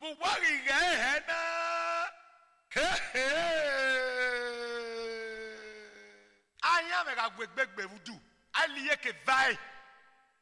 Buwari Gehena. I am a big voodoo. I live a vai.